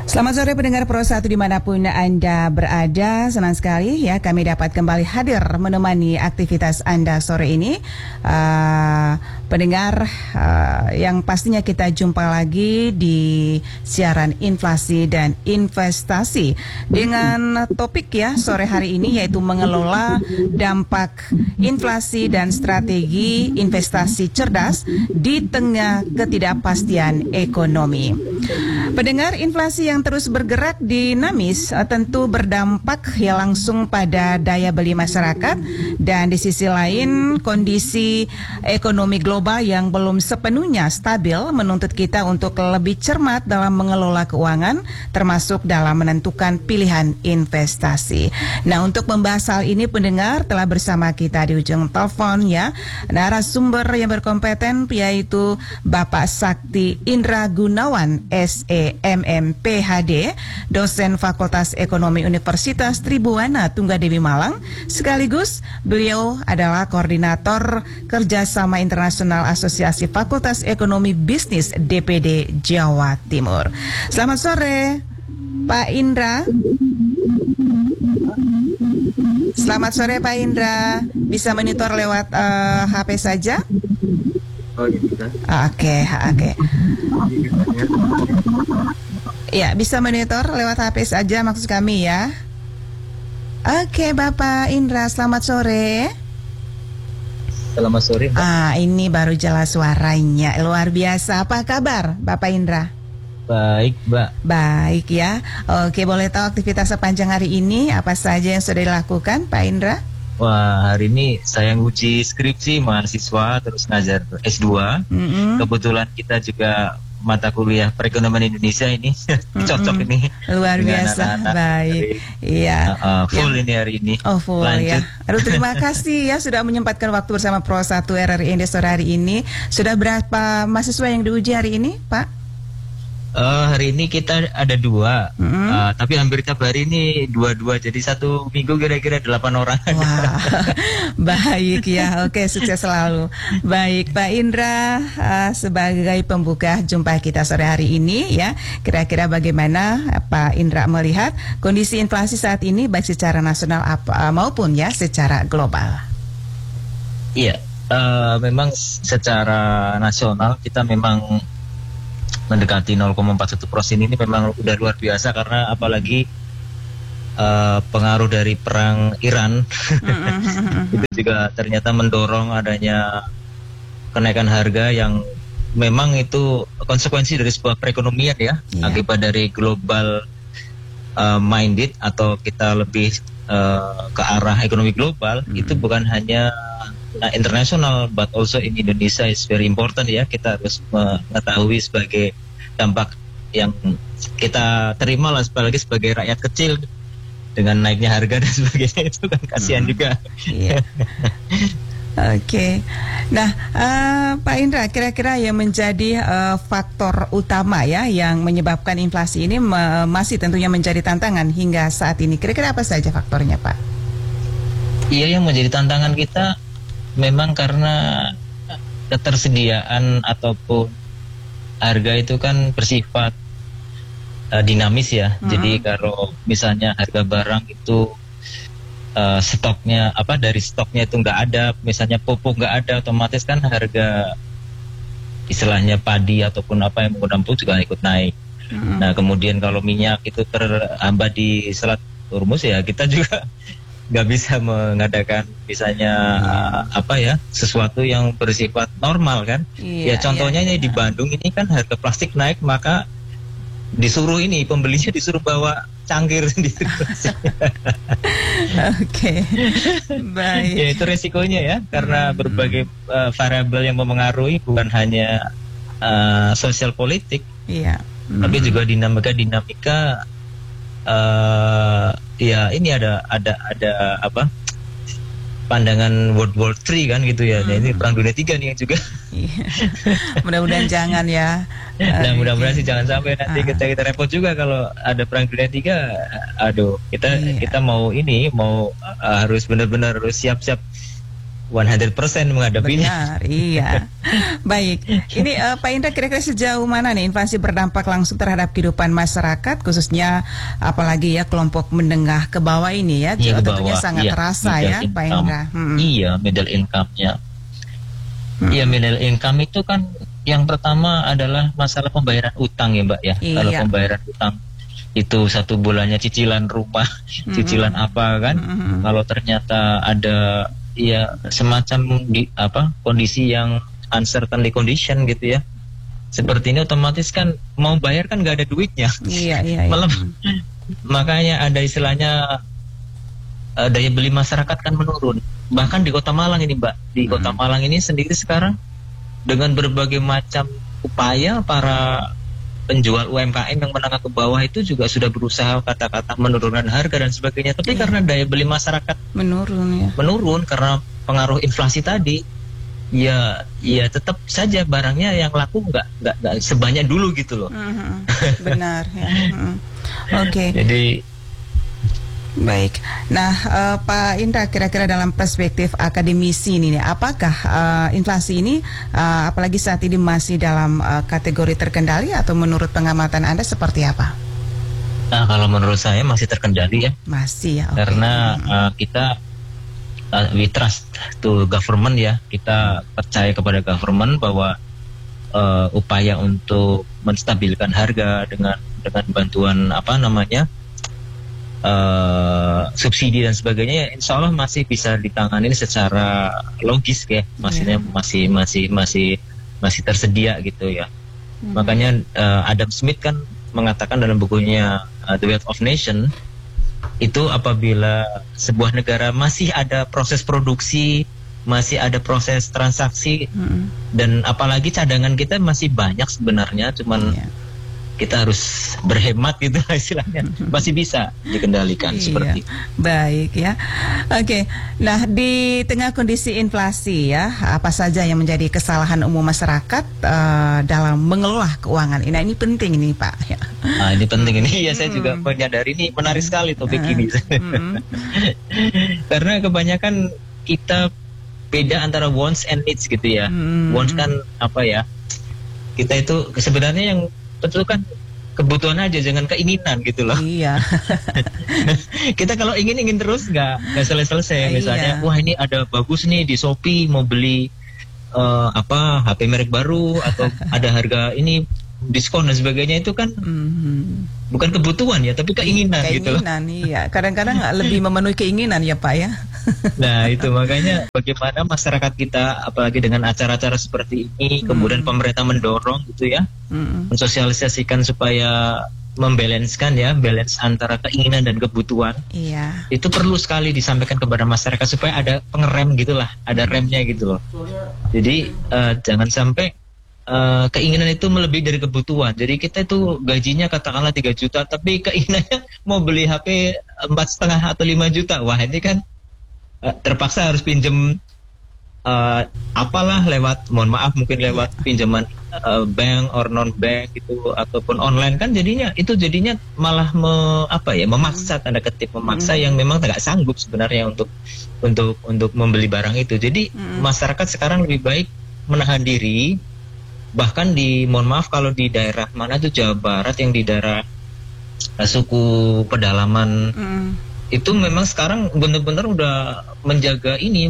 Selamat sore pendengar Pro 1 dimanapun Anda berada. Senang sekali ya kami dapat kembali hadir menemani aktivitas Anda sore ini. Pendengar yang pastinya kita jumpa lagi di siaran inflasi dan investasi dengan topik ya sore hari ini, yaitu mengelola dampak inflasi dan strategi investasi cerdas di tengah ketidakpastian ekonomi. Pendengar, inflasi yang terus bergerak dinamis tentu berdampak ya langsung pada daya beli masyarakat, dan di sisi lain kondisi ekonomi global yang belum sepenuhnya stabil menuntut kita untuk lebih cermat dalam mengelola keuangan, termasuk dalam menentukan pilihan investasi. Nah, untuk membahas hal ini pendengar telah bersama kita di ujung telepon ya narasumber yang berkompeten, yaitu Bapak Sakti Indra Gunawan SEMM PhD, dosen Fakultas Ekonomi Universitas Tribhuwana Tunggadewi Malang, sekaligus beliau adalah koordinator kerjasama internasional Asosiasi Fakultas Ekonomi Bisnis DPD Jawa Timur. Selamat sore Pak Indra. Selamat sore Pak Indra. Bisa monitor lewat HP saja? Oke. Ya, bisa monitor lewat HP saja maksud kami ya. Oke, Bapak Indra, selamat sore. Selamat sore, Mbak. Ini baru jelas suaranya. Luar biasa. Apa kabar, Bapak Indra? Baik, Mbak. Baik ya. Oke, boleh tahu aktivitas sepanjang hari ini apa saja yang sudah dilakukan, Pak Indra? Wah, hari ini saya nguji skripsi mahasiswa, terus ngajar S2. Kebetulan kita juga mata kuliah perekonomian Indonesia ini cocok ini. Luar biasa, baik. Iya. Full ya. Ini hari ini. Oh, full. Lanjut. Ya. Aduh, terima kasih ya sudah menyempatkan waktu bersama Pro 1 RRI sore hari ini. Sudah berapa mahasiswa yang diuji hari ini, Pak? Hari ini kita ada 2, tapi hampir tiap hari ini 2-2, jadi satu minggu kira-kira 8 orang. Wah, baik ya, oke, sukses selalu. Baik, Pak Indra, sebagai pembuka jumpa kita sore hari ini ya, kira-kira bagaimana Pak Indra melihat kondisi inflasi saat ini baik secara nasional maupun ya secara global? Iya, memang secara nasional kita memang mendekati 0,41% ini memang udah luar biasa, karena apalagi pengaruh dari perang Iran itu juga ternyata mendorong adanya kenaikan harga yang memang itu konsekuensi dari sebuah perekonomian ya, akibat dari global minded atau kita lebih ke arah ekonomi global. Itu bukan hanya internasional, but also in Indonesia is very important ya. Kita harus mengetahui sebagai dampak yang kita terima lah, apalagi sebagai rakyat kecil dengan naiknya harga dan sebagainya, itu kan kasihan juga. Oke. Nah, Pak Indra, kira-kira yang menjadi faktor utama ya yang menyebabkan inflasi ini masih tentunya menjadi tantangan hingga saat ini. Kira-kira apa saja faktornya, Pak? Iya, yang menjadi tantangan kita memang karena ketersediaan ataupun harga itu kan bersifat dinamis ya. Jadi kalau misalnya harga barang itu stoknya dari stoknya itu nggak ada, misalnya pupuk nggak ada, otomatis kan harga istilahnya padi ataupun apa yang menggunakan pupuk juga ikut naik. Nah, kemudian kalau minyak itu terhambat di Selat Hormuz ya, kita juga nggak bisa mengadakan misalnya sesuatu yang bersifat normal kan. Contohnya ini di Bandung ini kan harga plastik naik, maka disuruh pembelinya disuruh bawa cangkir sendiri. Oke, baik. Ya, itu resikonya ya, karena berbagai variabel yang mempengaruhi, bukan hanya sosial politik, tapi juga dinamika. Ini ada pandangan World War III kan gitu ya. Nah, ini perang dunia 3 nih juga. Mudah-mudahan jangan ya. Nah, mudah-mudahan sih jangan sampai nanti kita repot juga kalau ada perang dunia 3. Aduh, kita mau harus benar-benar harus siap-siap 100% menghadapinya. Benar, iya. Baik, ini Pak Indra, kira-kira sejauh mana nih inflasi berdampak langsung terhadap kehidupan masyarakat, khususnya apalagi ya kelompok menengah ke bawah ini ya, Iya, ke tentunya bawah. sangat Iya, terasa middle ya, Pak income. Indra. Iya, middle income-nya. Iya, middle income itu kan yang pertama adalah masalah pembayaran utang ya, Mbak ya. Iya. Kalau pembayaran utang itu 1 bulannya cicilan rumah, cicilan apa kan? Kalau ternyata ada ya semacam kondisi yang uncertainty condition gitu ya. Seperti ini otomatis kan mau bayar kan nggak ada duitnya. Iya. Malah makanya ada istilahnya daya beli masyarakat kan menurun. Bahkan di Kota Malang ini, Mbak, di Kota Malang ini sendiri sekarang dengan berbagai macam upaya para penjual UMKM yang menengah ke bawah itu juga sudah berusaha kata-kata menurunkan harga dan sebagainya. Tapi karena daya beli masyarakat menurun karena pengaruh inflasi tadi, ya tetap saja barangnya yang laku nggak sebanyak dulu gitu loh. Benar ya. Oke. Jadi baik. Nah, Pak Indra, kira-kira dalam perspektif akademisi ini, apakah inflasi ini, apalagi saat ini masih dalam kategori terkendali atau menurut pengamatan Anda seperti apa? Nah, kalau menurut saya masih terkendali ya. Masih ya. Okay. Karena kita we trust to government ya. Kita percaya kepada government bahwa upaya untuk menstabilkan harga dengan bantuan subsidi dan sebagainya, insya Allah masih bisa ditangani secara logis ya, maksudnya masih tersedia gitu ya. Makanya Adam Smith kan mengatakan dalam bukunya The Wealth of Nation itu apabila sebuah negara masih ada proses produksi, masih ada proses transaksi, dan apalagi cadangan kita masih banyak sebenarnya, cuman kita harus berhemat gitu istilahnya, masih bisa dikendalikan seperti itu. Baik ya. Oke. Nah, di tengah kondisi inflasi ya, apa saja yang menjadi kesalahan umum masyarakat dalam mengelola keuangan? Nah, ini penting ini, Pak ya. Nah, ini penting ini ya, saya juga menyadari ini menarik sekali topik ini. Karena kebanyakan kita beda antara wants and needs gitu ya. Wants kan apa ya? Kita itu sebenarnya yang betul kan kebutuhan aja, jangan keinginan gitu loh. Iya. Kita kalau ingin terus nggak selesai. Misalnya, wah ini ada bagus nih di Shopee, mau beli HP merek baru atau ada harga ini diskon dan sebagainya, itu kan bukan kebutuhan ya, tapi keinginan gitu loh. Iya. Kadang-kadang lebih memenuhi keinginan ya, Pak ya. Nah itu makanya bagaimana masyarakat kita, apalagi dengan acara-acara seperti ini, kemudian pemerintah mendorong gitu ya, mensosialisasikan supaya membalanskan ya, balance antara keinginan dan kebutuhan. Iya. Itu perlu sekali disampaikan kepada masyarakat supaya ada pengerem gitulah, ada remnya gitu loh. Jadi jangan sampai keinginan itu melebihi dari kebutuhan. Jadi kita itu gajinya katakanlah 3 juta, tapi keinginannya mau beli HP 4,5 atau 5 juta. Wah ini kan terpaksa harus pinjem apalah lewat, mohon maaf mungkin lewat pinjaman bank or non bank gitu ataupun online, kan jadinya malah memaksa, tanda kutip memaksa yang memang tidak sanggup sebenarnya untuk membeli barang itu. Jadi masyarakat sekarang lebih baik menahan diri. Bahkan mohon maaf kalau di daerah mana tuh Jawa Barat yang di daerah suku pedalaman itu memang sekarang benar-benar udah menjaga ini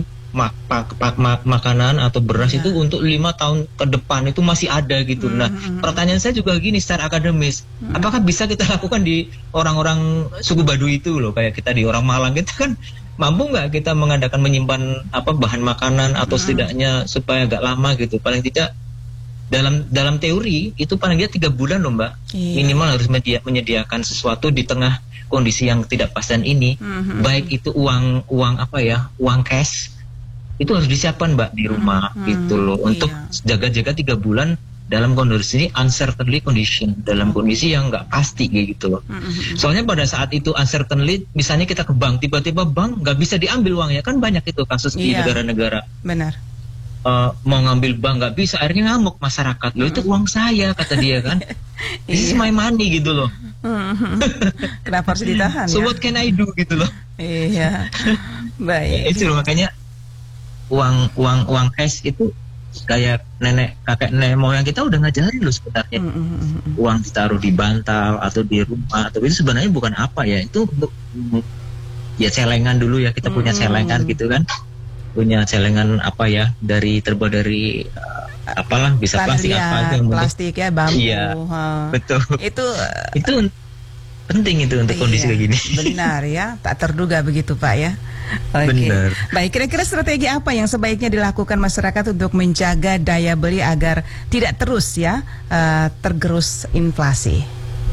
makanan atau beras itu untuk 5 tahun ke depan itu masih ada gitu. Nah, pertanyaan saya juga gini secara akademis, apakah bisa kita lakukan di orang-orang suku Baduy itu loh, kayak kita di orang Malang gitu kan, mampu nggak kita mengadakan menyimpan bahan makanan atau setidaknya supaya agak lama gitu, paling tidak dalam teori itu paling tidak 3 bulan loh Mbak, minimal harus menyediakan sesuatu di tengah kondisi yang tidak pastian ini. Baik itu uang cash itu harus disiapkan Mbak di rumah gitu loh, untuk jaga-jaga 3 bulan dalam kondisi uncertainty condition, dalam kondisi yang nggak pasti gitu loh. Soalnya pada saat itu uncertainty, misalnya kita ke bank, tiba-tiba bank nggak bisa diambil uangnya, kan banyak itu kasus di negara-negara. Benar. Mau ngambil bank nggak bisa, akhirnya ngamuk masyarakat, loh itu uang saya kata dia kan, this is my money gitu loh. Kenapa harus ditahan? So what can I do gitu loh. Iya. Baik. Itu loh, makanya uang cash itu kayak kakek nenek moyang kita udah ngajarin loh sebenarnya. Uang ditaruh di bantal atau di rumah atau itu sebenarnya bukan apa ya, itu untuk ya celengan dulu ya, kita punya celengan gitu kan, punya celengan apa ya, terbuat dari apalah, bisa plastik apa itu yang plastik ya, bambu. Iya, betul. Itu penting itu untuk kondisi kayak gini. Benar ya, tak terduga begitu Pak ya. Oke. Benar. Baik, kira-kira strategi apa yang sebaiknya dilakukan masyarakat untuk menjaga daya beli agar tidak terus ya tergerus inflasi?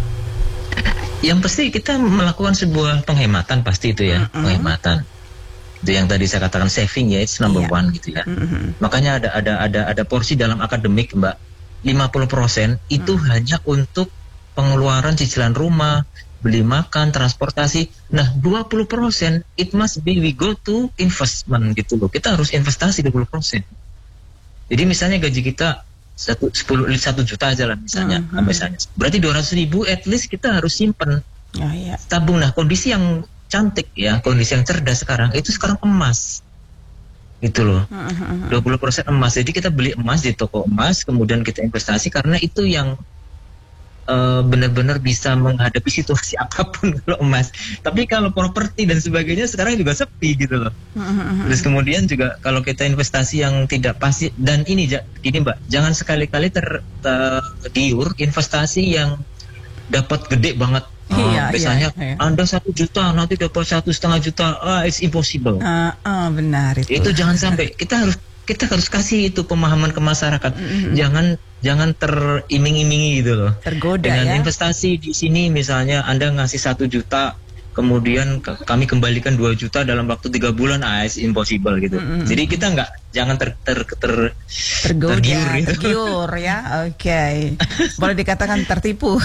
Yang pasti kita melakukan sebuah penghematan, pasti itu ya, penghematan. Itu yang tadi saya katakan saving ya, it's number one gitu ya. Makanya ada porsi dalam akademik Mbak, 50% itu hanya untuk pengeluaran cicilan rumah, beli makan, transportasi. Nah, 20% it must be we go to investment gitu loh. Kita harus investasi 20%. Jadi misalnya gaji kita 1 juta aja lah misalnya, misalnya. Berarti 200.000 at least kita harus simpen. Tabung. Nah, kondisi yang cantik ya, kondisi yang cerdas sekarang itu sekarang emas. Gitu loh. 20% emas. Jadi kita beli emas di toko emas, kemudian kita investasi karena itu yang benar-benar bisa menghadapi situasi apapun kalau emas. Tapi kalau properti dan sebagainya sekarang juga sepi gitu loh. Terus kemudian juga kalau kita investasi yang tidak pasti, dan ini Mbak, jangan sekali-kali tergiur investasi yang dapat gede banget. Misalnya Anda 1 juta nanti dapat 1,5 juta, it's impossible. Benar itu. Itu jangan sampai. Kita harus kasih itu pemahaman ke masyarakat. Jangan teriming-imingi gitu loh. Tergoda dengan ya. Investasi di sini misalnya Anda ngasih 1 juta, kemudian kami kembalikan 2 juta dalam waktu 3 bulan, it's impossible gitu. Jadi kita jangan tergoda, tergiur ya. Oke. Boleh dikatakan tertipu.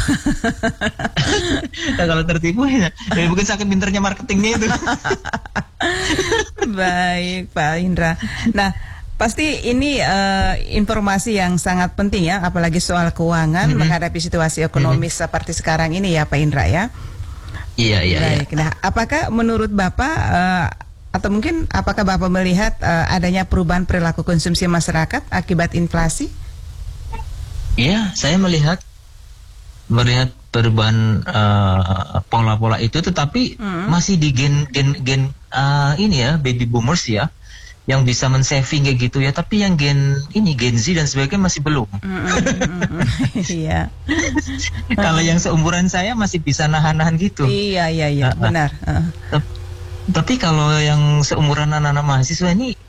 Nah, kalau tertipu ya mungkin saking pinternya marketingnya itu. Baik Pak Indra. Nah, pasti ini informasi yang sangat penting ya, apalagi soal keuangan menghadapi situasi ekonomis seperti sekarang ini ya Pak Indra ya. Iya. Baik. Nah, apakah menurut Bapak atau mungkin apakah Bapak melihat adanya perubahan perilaku konsumsi masyarakat akibat inflasi? Iya, saya melihat perubahan pola-pola itu, tetapi masih di gen ini ya, baby boomers ya, yang bisa men-saving kayak gitu ya, tapi yang Gen Z dan sebagainya masih belum. Iya. Kalau yang seumuran saya masih bisa nahan-nahan gitu. Iya, benar. Tapi kalau yang seumuran anak-anak mahasiswa ini